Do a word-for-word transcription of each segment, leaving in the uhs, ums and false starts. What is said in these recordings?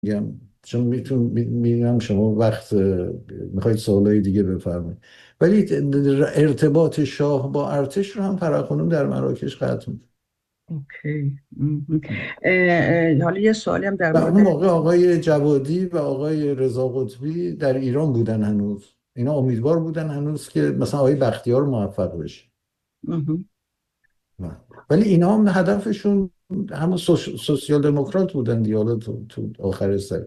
میگم چون میتون میگم شما وقت میخواید سوالای دیگه بفرمایید، ولی ارتباط شاه با ارتش رو هم فراخوندم در مراکش قطع می‌کنه. اوکی. ام. اه، اه، حالا یه سوالی هم در و مورد. اون موقع آقای جوادی و آقای رضا قطبی در ایران بودن هنوز، اینا امیدوار بودن هنوز که مثلا آقای بختیار موفق بشه. مهم. و- ولی اینا هم هدفشون همون سوش... سوسیال دموکرات بودن دیگه، حالا تو, تو آخر سر.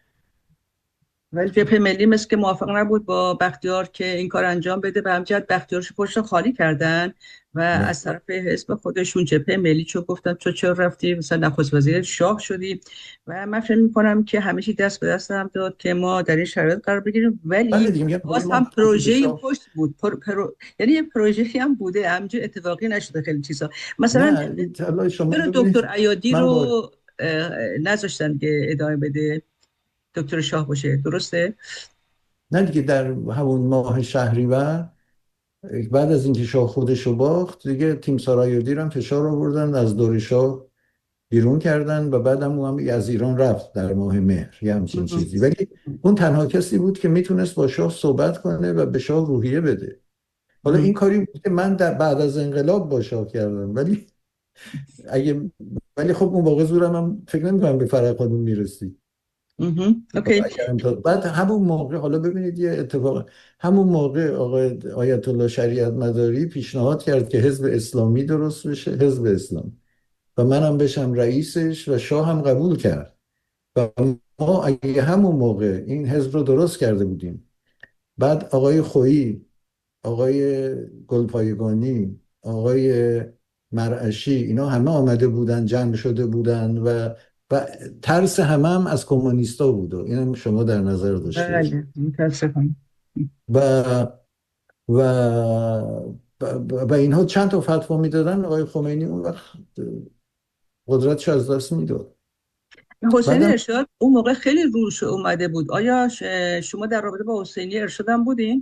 ولی جبهه ملی مثل که موافق نبود با بختیار که این کار انجام بده، به همجهت بختیارش پشت رو خالی کردن و از طرف حزب خودشون جبهه ملی چون گفتن تو چرا رفتی مثلا نخست وزیر شاه شدی. و من فکر می‌کنم که همیشه دست به دست هم داد که ما در این شرایط قرار بگیریم، بله ولی دیگه، میگم حالا باز ما هم وقتی به پروژه شاه، پشت بود پر... پرو... یعنی یه پروژه هم بوده، همینجور اتفاقی نشده خیلی چیزا. مثلا نه حالا شما چرا ببینید، دکتر ایادی من با، رو اه، نذاشتن که ادامه بده، دکتر شاه باشه، درسته؟ نه دیگه در همون ماه شهریور بعد از اینکه شاه خودش رو باخت دیگه، تیم سارایودی رو هم فشار آوردن از دور شاه بیرون کردن و بعدم اون هم از ایران رفت در ماه مهر یه همچین مهم. چیزی. ولی اون تنها کسی بود که میتونست با شاه صحبت کنه و به شاه روحیه بده. حالا این مهم. کاری بود که من در بعد از انقلاب با شاه کردم، ولی اگه، ولی خب اون واقع زورم هم فکر نمی‌کنم به فرق میرسی. مهم. اوکی. اگر امتحان- بعد همون موقع، حالا ببینید یه اتفاق، همون موقع آقای آیت الله شریعت مداری پیشنهاد کرد که حزب اسلامی درست بشه، حزب اسلام، و منم بشم رئیسش و شاه هم قبول کرد. و ما اگه همون موقع این حزب رو درست کرده بودیم، بعد آقای خویی، آقای گلپایگانی، آقای مرعشی، اینا همه آمده بودن، جمع شده بودن و و ترس همه هم از کمونیستا بود، و اینم شما در نظر داشته باشید. بله متاسفم. و و و, و اینها چند تا فتوا میدادن، آقای خمینی اون وقت قدرتش از دست میداد. حسینی بعدم ارشاد اون موقع خیلی روش اومده بود. آیا ش- شما در رابطه با حسینی ارشاد هم بودین؟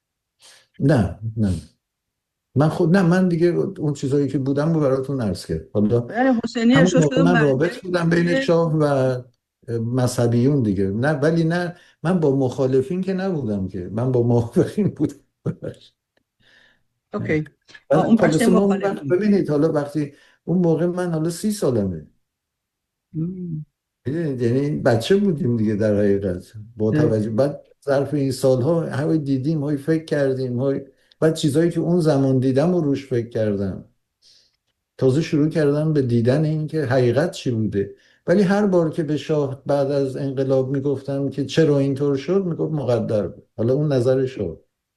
نه نه، من خود نه، من دیگه اون چیزایی که بودم رو براتون عرض کرد. حالا بله حسینی همون ارشاد موقع شده من مرجع رابط بودم بین توی. شاه و مذهبیون دیگه، نه ولی نه، من با مخالفین که نبودم، که من با موافقین بودم. اوکی. آه، بعد اون بخش خلاصه ما اون وقت مخالفین. ببینید، حالا وقتی اون موقع من حالا سی سالمه، مم. می‌دونید، یعنی بچه بودیم دیگه در حقیقت، با اه، توجه بعد ظرف این سالها هی دیدیم، هی فکر کردیم، هی بعد چیزایی که اون زمان دیدم و روش فکر کردم، تازه شروع کردم به دیدن این که حقیقت چی بوده. ولی هر بار که به شاه بعد از انقلاب میگفتم که چرا اینطور شد، میگفت مقدر بود. حالا اون نظر شاه.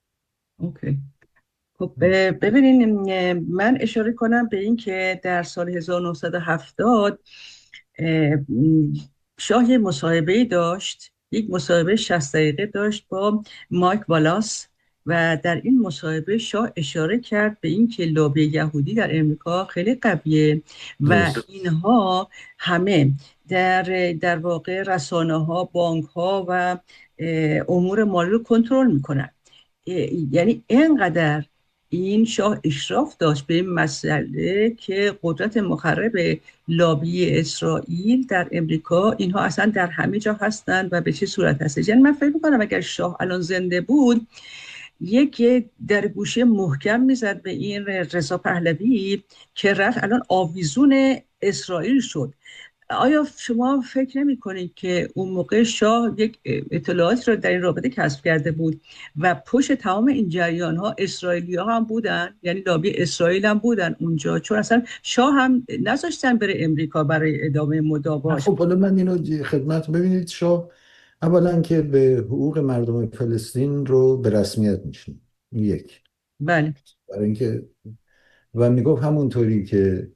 اوکی. خب ب- ببینین اه، من اشاره کنم به این که در سال هزار و نهصد و هفتاد اه، م، شاه یه مصاحبه داشت، یک مصاحبه شصت دقیقه داشت با مایک والاس. و در این مصاحبه شاه اشاره کرد به این که لابی یهودی در امریکا خیلی قویه و درست. اینها همه در در واقع رسانه ها، بانک ها و اه، امور مالی رو کنترل میکنن. یعنی اینقدر این شاه اشراف داشت به این مسئله که قدرت مخرب لابی اسرائیل در امریکا، اینها اصلا در همه جا هستند و به چه صورت هست. یعنی من فکر میکنم اگر شاه الان زنده بود یک در گوشه محکم میزد به این رضا پهلوی که رفت الان آویزون اسرائیل شد. آیا شما فکر نمی کنید که اون موقع شاه یک اطلاعاتی را در این رابطه کسب کرده بود و پشت تمام این جریان ها اسرائیلی ها هم بودن، یعنی لابی اسرائیل هم بودن اونجا، چون اصلا شاه هم نذاشتن بره امریکا برای ادامه نه، مداواش. خب حالا من اینو خدمت، ببینید شاه اولا که به حقوق مردم فلسطین رو به رسمیت میشنید، این یک. بله. برای اینکه و میگفت همونطوری که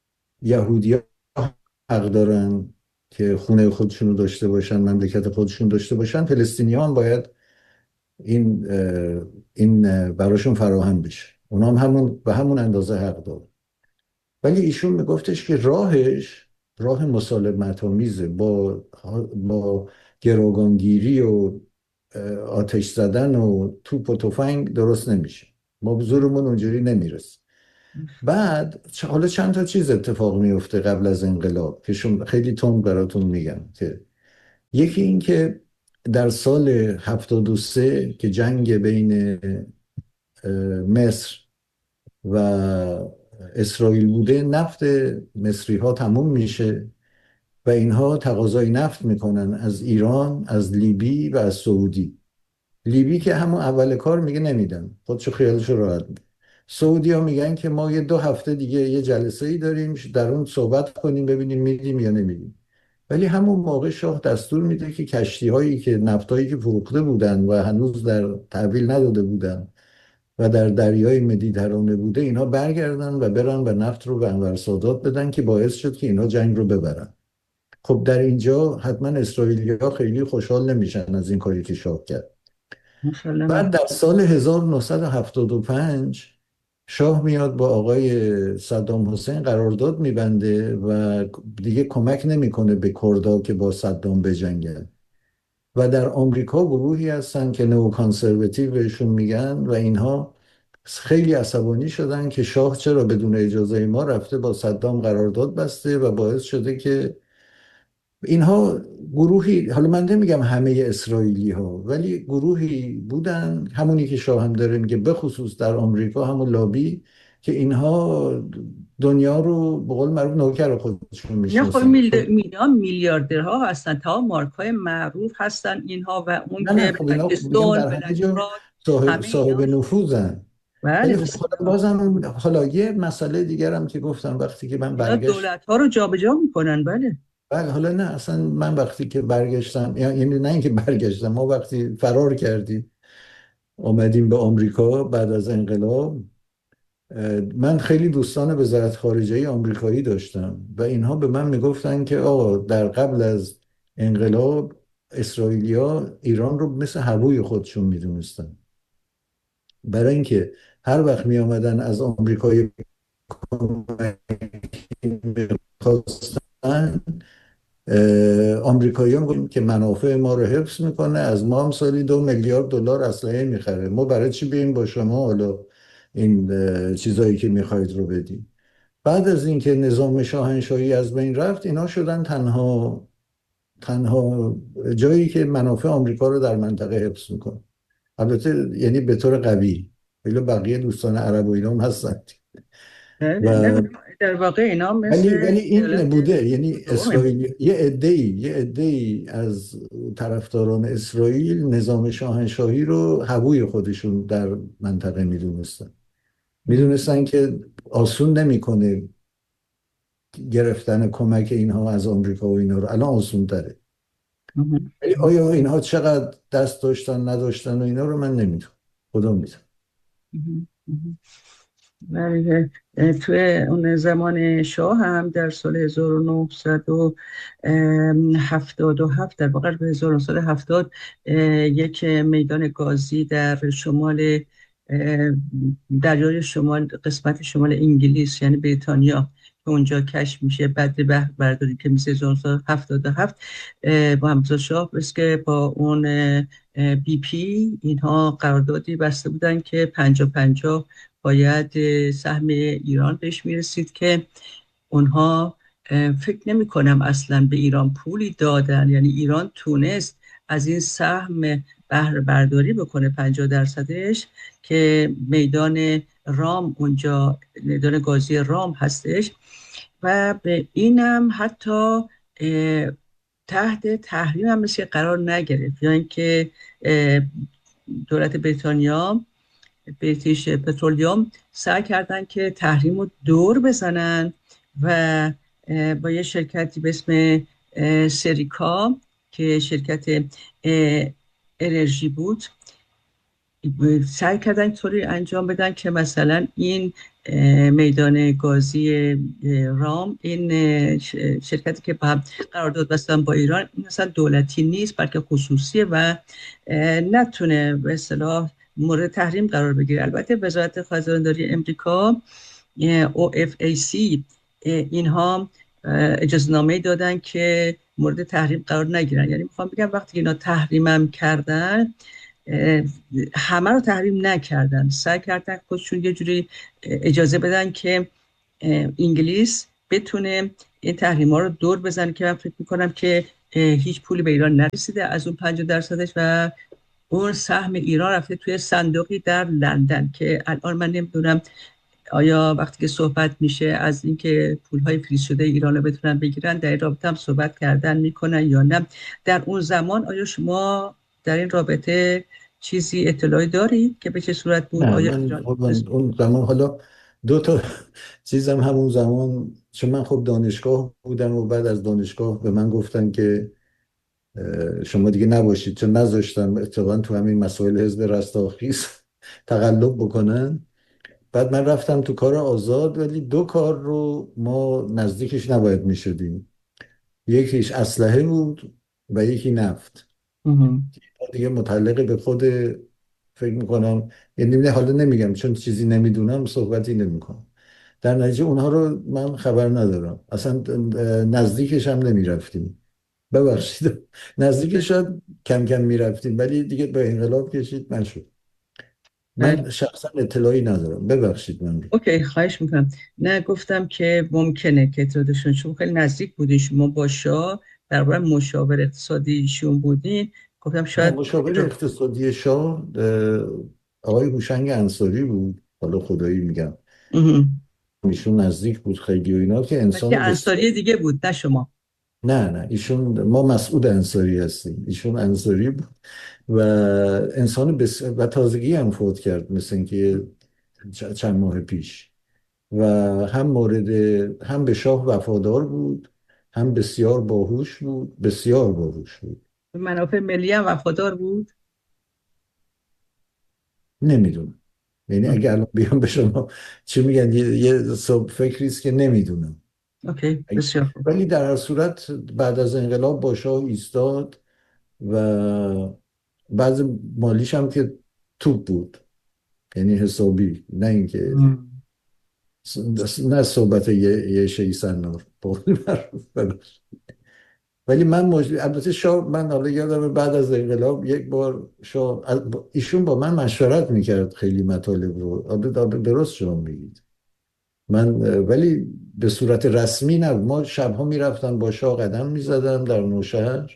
یهودی حق دارن که خونه خودشون رو داشته باشن، مملکت خودشون داشته باشن، فلسطینی هم باید این این براشون فراهم بشه. اونا هم همون به همون اندازه حق دارن. ولی ایشون میگفتش که راهش راه مسالمت آمیزه، با با گروگانگیری و آتش زدن و توپ و تفنگ درست نمیشه، ما به زورمون اونجوری نمیرسه. بعد چ- حالا چند تا چیز اتفاق میفته قبل از انقلاب که شما خیلی تند براتون میگم که یکی این که در سال هفتاد و سه که جنگ بین مصر و اسرائیل بوده، نفت مصری ها تموم میشه و اینها تقاضای نفت میکنن از ایران، از لیبی و از سعودی. لیبی که همون اول کار میگه نمیدم، خودشو خیالشو راحت میگه. سعودی ها میگن که ما یه دو هفته دیگه یه جلسه ای داریم در اون صحبت کنیم ببینیم میدیم یا نمیدیم. ولی همون موقع شاه دستور میده که کشتی هایی که نفتایی که فروخته بودن و هنوز در تحویل نداده بودن و در دریای مدیترانه بوده، اینها برگردن و برن و نفت رو به انور سادات بدن که باعث شد که اینها جنگ رو ببرن. خب در اینجا حتما اسرائیلی‌ها خیلی خوشحال نمیشن از این کاری که شاه کرد. مسلمه. بعد در سال هزار و نهصد و هفتاد و پنج شاه میاد با آقای صدام حسین قرارداد میبنده و دیگه کمک نمیکنه به کردها که با صدام بجنگن. و در آمریکا گروهی هستن که نو کانسرواتیو بهشون میگن و اینها خیلی عصبانی شدن که شاه چرا بدون اجازه ما رفته با صدام قرارداد بسته و باعث شده که اینها گروهی، حالا من نمیگم همه اسرائیلی ها، ولی گروهی بودن همونی که شاه هم داره میگه، به خصوص در آمریکا همون لابی، که اینها دنیا رو به قول معروف نوکر خودشون نه خب میشناسن. میل... خب میلیون میلیاردرها هستن، تا مارک های معروف هستن اینها و اون نه نه، که خب اینا میگم بلکستون، در همه بلک جا راد، صاحب, همه صاحب اینا. نفوذن. بله ولی خب حالا بسیار. بازم، حالا یه مسئله دیگرم که گفتم وقتی که من اینا برگشت، دولت ها رو جابجا میکنن. بله. بله حالا نه اصلا من وقتی که برگشتم، یعنی نه اینکه برگشتم، ما وقتی فرار کردیم آمدیم به آمریکا بعد از انقلاب، من خیلی دوستان وزارت خارجه آمریکایی داشتم و اینها به من میگفتن که آقا در قبل از انقلاب اسرائیلیا ایران رو مثل هووی خودشون میدونستن. برای اینکه هر وقت می آمدن از آمریکایی میخواستن، آمریکایی هم که منافع ما رو حفظ میکنه، از ما هم سالی دو میلیارد دلار اسلحه میخره، ما برای چی بیایم با شما حالا این چیزایی که میخواید رو بدیم. بعد از اینکه نظام شاهنشاهی از بین رفت، اینا شدن تنها تنها جایی که منافع آمریکا رو در منطقه حفظ میکنه. البته یعنی به طور قوی، ولی بقیه دوستان عرب و اینا هم هستن. بله. نه و در واقع اینا ولی مثل ولی این ایالت بوده، یعنی دوم. اسرائیل یه عده‌ای یه عده‌ای از طرفداران اسرائیل نظام شاهنشاهی رو هووی خودشون در منطقه میدونستن. میدونستن که آسون نمیکنه گرفتن کمک اینها از آمریکا و اینا رو، الان آسون تره. ولی آیا اینها چقدر دست داشتن نداشتن و اینا رو من نمیدونم، خدا میدونم. بله. توی اون زمان شاه هم در سال هزار و نهصد و هفتاد و هفت، در واقع به هزار و نهصد و هفتاد، یک میدان گازی در شمال دریای شمال، قسمت شمال انگلیس یعنی بریتانیا که اونجا کشف میشه بعد بحر برداری که میشه هزار و نهصد و هفتاد و هفت، با همزاد شاه بس که با اون بی پی اینها قراردادی بسته بودن که پنجا پنجا باید سهم ایران بهش میرسید که اونها فکر نمی کنم اصلا به ایران پولی دادن. یعنی ایران تونست از این سهم بهره برداری بکنه پنجاه درصدش که میدان رام، اونجا میدان گازی رام هستش، و به اینم حتی تحت تحریم هم مثل قرار نگرفت. یا اینکه دولت بریتانیا، بریتیش پترولیوم، سعی کردن که تحریم رو دور بزنن و با یه شرکتی به اسم سریکا که شرکت انرژی بود، سعی کردن طوری انجام بدن که مثلا این میدان گازی رام، این شرکتی که با قرارداد بستن با ایران، این مثلا دولتی نیست بلکه خصوصیه و نتونه به اصطلاح مورد تحریم قرار بگیره. البته وزارت خزانداری امریکا او اف ای سی اینها اجازه نامه دادن که مورد تحریم قرار نگیرن. یعنی میخوام بگم وقتی اینا تحریمم کردن، همه رو تحریم نکردن، سعی کردن خودشون یه جوری اجازه بدن که انگلیس بتونه این تحریم ها رو دور بزنه که من فکر میکنم که هیچ پولی به ایران نرسیده از اون پنجاه درصدش و اون سهم ایران رفته توی صندوقی در لندن که الان من نمیدونم آیا وقتی که صحبت میشه از اینکه پولهای فریز شده ایران رو بتونن بگیرن در این رابطه هم صحبت کردن میکنن یا نه. در اون زمان آیا شما در این رابطه چیزی اطلاعی دارید که به چه صورت بود؟ نه آیا من ایران من اون زمان حالا دو تا چیزم همون زمان، چون من خب دانشگاه بودم و بعد از دانشگاه به من گفتن که اه، شما دیگه نباشید، چون نذاشتن اتفاقا تو همین مسائل حزب رستاخیز تقلب بکنن. بعد من رفتم تو کار آزاد، ولی دو کار رو ما نزدیکش نباید میشدیم. یکیش اسلحه بود و یکی نفت. مهم. دیگه متعلق به خود فکر میکنم، یعنی نه حالا نمیگم چون چیزی نمیدونم صحبتی نمیکنم. در نتیجه اونها رو من خبر ندارم اصلا، نزدیکش هم نمیرفتیم. ببخشید نزدیکش شاید کم کم میرفتیم ولی دیگه به انقلاب کشید نشد. بله. من شخصا اطلاعی ندارم، ببخشید من. اوکی، خواهش میکنم. نه گفتم که ممکنه که اطلاعاتشون، شما خیلی نزدیک بودین، شما با شاه در برای مشاور اقتصادیشون بودین، گفتم نه، شاید مشاور اقتصادی شاه اه، آقای هوشنگ انصاری بود، حالا خدایی میگم مهم. ایشون نزدیک بود خیلی و اینا، که ولی انسان بسیار. انصاری دیگه بود نه شما. نه نه ایشون، ما مسعود انصاری هستیم، ایشون انصاری بود و انسان بس... و تازگی هم فوت کرد، مثل اینکه چ- چند ماه پیش. و هم مورد، هم به شاه وفادار بود، هم بسیار باهوش بود، بسیار باهوش بود. به منافع ملی هم وفادار بود. نمیدونم، یعنی مهم. اگه الان بیام به شما چی میگن، یه, یه صبح فکری است که نمیدونم. اوکی، بسیار خوب. ولی در هر صورت بعد از انقلاب با شاه ایستاد و بعض مالیش هم که توپ بود، یعنی حسابی، نه اینکه مهم. س- نه صحبت یه, یه شیء سنار به قول معروف. ولی من مج... البته شاه، من حالا یادم بعد از انقلاب یک بار شاه ایشون با من مشورت میکرد خیلی مطالب رو، آب- آب- درست شما میگید. من ولی به صورت رسمی نه، ما شبها میرفتم با شاه قدم میزدم در نوشهر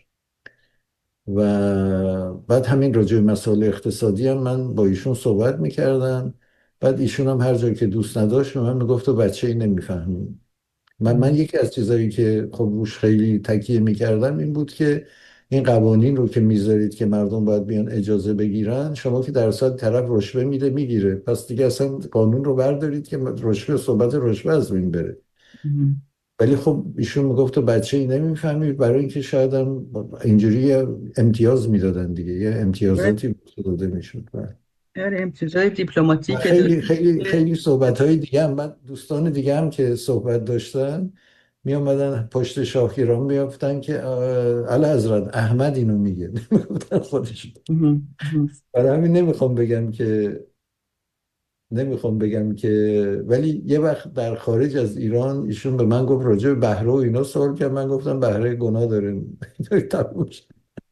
و بعد همین راجع به مسائل اقتصادی هم من با ایشون صحبت میکردم. بعد ایشون هم هر جایی که دوست نداشت به من میگفت تو بچه ای نمیفهمی. من من مهم. یکی از چیزایی که خب روش خیلی تکیه میکردم این بود که این قوانین رو که میذارید که مردم باید بیان اجازه بگیرن، شما که در اصل طرف رشوه میده میگیره، پس دیگه اصلا قانون رو بردارید که رشوه، صحبت رشوه از بین بره. مهم. ولی خب ایشون میگفت تو بچه ای نمیفهمی، برای اینکه شاید هم اینجوری امتیاز میدادن دیگه، یه باید امتیازاتی داده میشد. یعنی امتیازهای و دیپلماتیک که خیلی داشتیم خیلی که خیلی صحبت های دیگه هم، من دوستان دیگه هم که صحبت داشتن می آمدن پشت شاهگیران میافتن که اعلی حضرت احمد اینو میگه نمیگفتن خودشون. مهم. مهم. برای همین نمیخوام بگم که نمیخوام بگم که ولی یه وقت در خارج از ایران ایشون به من گفت راجع به بهره و اینا سوال کرد، من گفتم بهره گناه داره تموم شد.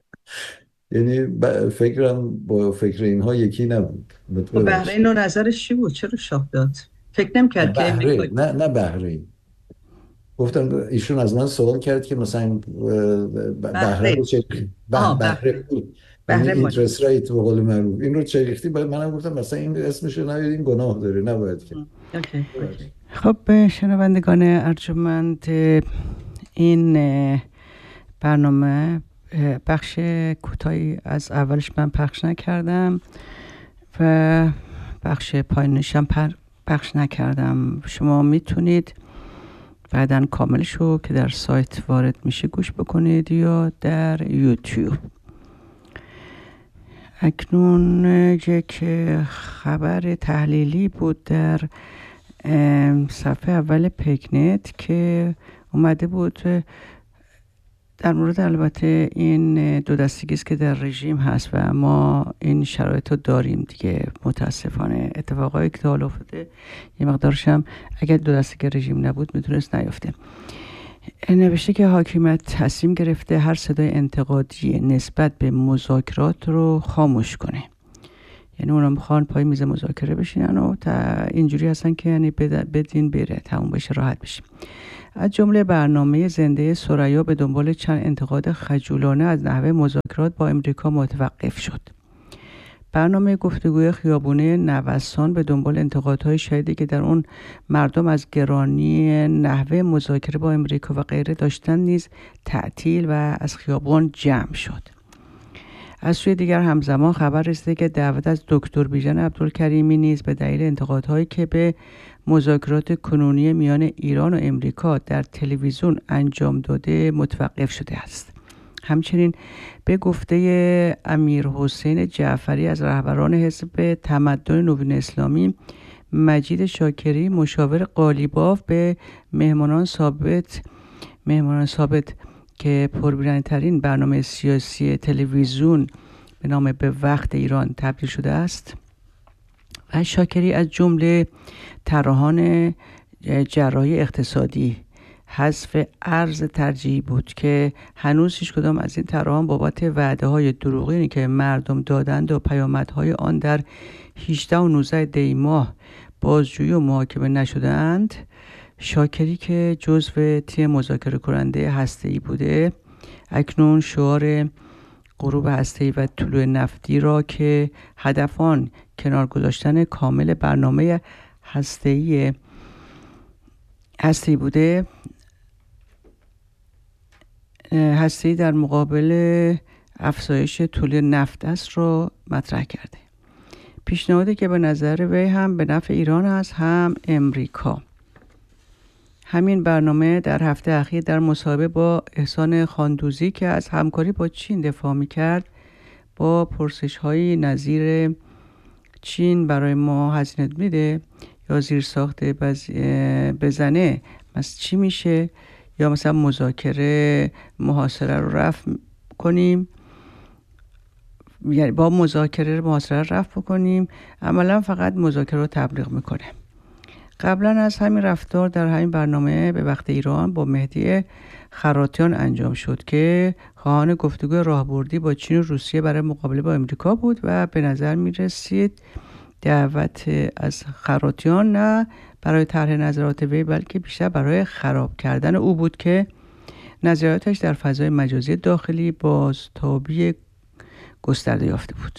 یعنی ب- فکرم با فکر اینها یکی نبود. و ببخشید. بحرین و نظرش چی بود؟ چرا شاه داد؟ فکر نمی‌کرد که بهره، امریکا. نه نه بهره. گفتم ایشون از من سوال کرد که مثلا بهره رو بحرین. چه به آها، بهره بحرین. پول، یعنی بحرین مال. اینترست رایت به قول معروف، این رو چه ریختی؟ باید منم گفتم مثلا این اسمش رو نبید، این گناه داره، نباید که. مهم. اوکی اوکی. خب شنوندگان ارجمند، این برنامه بخش کوتاهی از اولش من پخش نکردم و بخش پایینش هم پخش نکردم. شما میتونید بعداً کاملش رو که در سایت وارد میشه گوش بکنید یا در یوتیوب. اکنون یک خبر تحلیلی بود در صفحه اول پیکنت که اومده بود در مورد البته این دو دستگی است که در رژیم هست و ما این شرایط رو داریم دیگه، متاسفانه. اتفاقایی که حالا افتاده یه مقدارش هم اگر دو دستگی رژیم نبود میتونست نیفته. نوشته که حاکمیت تصمیم گرفته هر صدای انتقادی نسبت به مذاکرات رو خاموش کنه. یعنی اونا میخوان پای میز مذاکره بشینن و تا اینجوری هستن که یعنی بدین بره، تموم بشه، راحت بشیم. از جمله برنامه زنده ثریا به دنبال چند انتقاد خجولانه از نحوه مذاکرات با امریکا متوقف شد. برنامه گفتگوی خیابانی نوسان به دنبال انتقادهای شدیدی که در اون مردم از گرانی نحوه مذاکره با امریکا و غیره داشتن نیز تعطیل و از خیابان جمع شد. از سوی دیگر همزمان خبر رسیده که دعوت از دکتر بیژن عبدالکریمی نیز به دلیل انتقادهایی که به مذاکرات کنونی میان ایران و امریکا در تلویزیون انجام داده متوقف شده است. همچنین به گفته امیر حسین جعفری از رهبران حزب تمدن نوین اسلامی، مجید شاکری مشاور قالیباف به مهمانان ثابت مهمانان ثابت که پربیننده ترین برنامه سیاسی تلویزیون به نام به وقت ایران تبدیل شده است. و شاکری از جمله طراحان جراحی اقتصادی حذف ارز ترجیحی بود که هنوز هیچ کدام از این طراحان بابت وعده های دروغینی که مردم دادند و پیامدهای آن در هجده و نوزده دی ماه بازجویی و محاکمه نشدند. شاکری که جزو تیم مذاکره کننده هسته‌ای بوده، اکنون شعار غروب هسته‌ای و طلوع نفتی را که هدف آن کنار گذاشتن کامل برنامه هسته‌ای هسته‌ای بوده، هسته‌ای در مقابل افزایش تولید نفت است را مطرح کرده. پیشنهادی که به نظر وی هم به نفع ایران است هم امریکا. همین برنامه در هفته اخیر در مصاحبه با احسان خاندوزی که از همکاری با چین دفاع می‌کرد، با پرسش‌های نظیر چین برای ما هزینه میده یا زیرساخت بزنه مثلا چی میشه، یا مثلا مذاکره محاصره رو رفع کنیم، یعنی با مذاکره محاصره رو رفع کنیم، عملا فقط مذاکره رو تبلیغ میکنه. قبلا از همین رفتار در همین برنامه به وقت ایران با مهدی خراتیان انجام شد که خواهان گفتگوی راهبردی با چین و روسیه برای مقابله با امریکا بود و به نظر می رسید دعوت از خراتیان نه برای طرح نظرات وی بلکه بیشتر برای خراب کردن او بود که نظریاتش در فضای مجازی داخلی بازتابی گسترده یافته بود.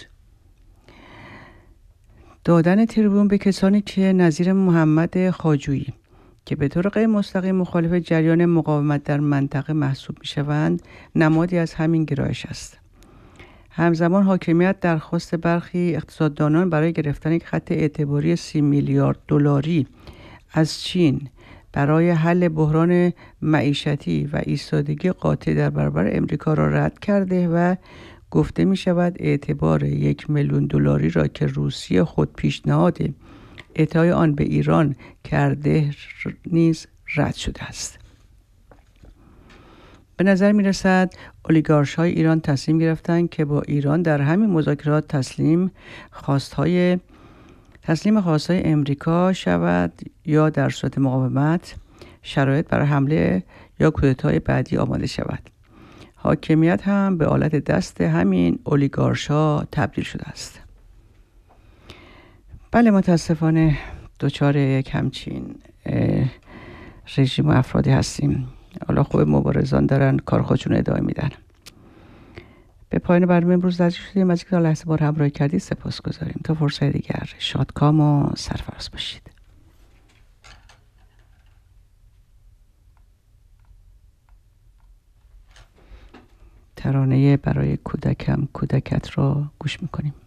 دادن تریبون به کسانی که نظیر محمد خواجویی که به طور غیر مستقیم مخالف جریان مقاومت در منطقه محسوب می شوند نمادی از همین گرایش است. همزمان حاکمیت درخواست برخی اقتصاددانان برای گرفتن یک خط اعتباری سی میلیارد دلاری از چین برای حل بحران معیشتی و ایستادگی قاطع در برابر امریکا را رد کرده و گفته می شود اعتبار یک میلیون دلاری را که روسیه خود پیشنهاد اعطای آن به ایران کرده نیز رد شده است. به نظر می رسد اولیگارش های ایران تصمیم گرفتند که با ایران در همین مذاکرات تسلیم خواستهای تسلیم خواستهای امریکا شود یا در صورت مقاومت شرایط برای حمله یا کودتای بعدی آماده شود. حاکمیت هم به آلت دست همین اولیگارش ها تبدیل شده است. بله، متاسفانه دچار یک همچین رژیم و افرادی هستیم. حالا خوب مبارزان دارن کار خودشون ادامه میدن. به پایان برنامه امروز نزدیک شدیم. از اینکه تا لحظه بار همراهی کردید سپاسگزاریم. تا فرصت دیگر شادکام و سرفراز باشید. ترانه برای کودکم کودکت را گوش میکنیم.